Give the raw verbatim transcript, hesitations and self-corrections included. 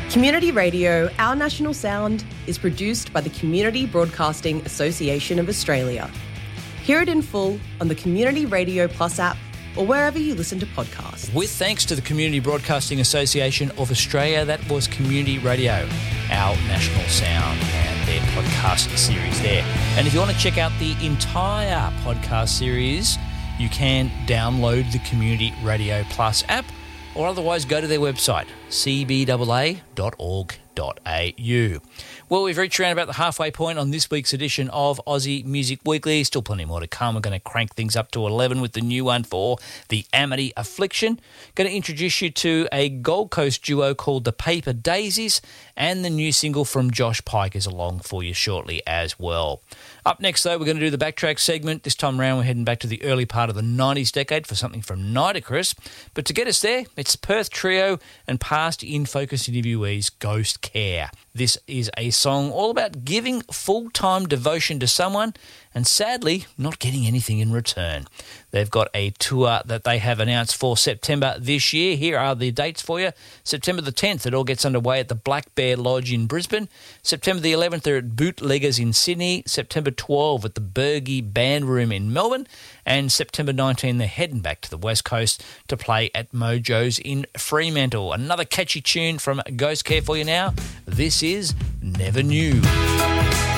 Community Radio, Our National Sound, is produced by the Community Broadcasting Association of Australia. Hear it in full on the Community Radio Plus app or wherever you listen to podcasts. With thanks to the Community Broadcasting Association of Australia, that was Community Radio, Our National Sound, and their podcast series there. And if you want to check out the entire podcast series, you can download the Community Radio Plus app or otherwise go to their website, c b a a dot org dot a u. Well, we've reached around about the halfway point on this week's edition of Aussie Music Weekly. Still plenty more to come. We're going to crank things up to eleven with the new one for the Amity Affliction. Going to introduce you to a Gold Coast duo called the Paper Daisies, and the new single from Josh Pike is along for you shortly as well. Up next, though, we're going to do the Backtrack segment. This time around, we're heading back to the early part of the nineties decade for something from Nitocris. But to get us there, it's Perth Trio and past In Focus interviewees Ghost Care. This is a song all about giving full-time devotion to someone and sadly not getting anything in return. They've got a tour that they have announced for September this year. Here are the dates for you. September the tenth, it all gets underway at the Black Bear Lodge in Brisbane. September the eleventh, they're at Bootleggers in Sydney. September twelfth at the Bergie Band Room in Melbourne. And September nineteenth, they're heading back to the West Coast to play at Mojo's in Fremantle. Another catchy tune from Ghost Care for you now. This is Never Knew.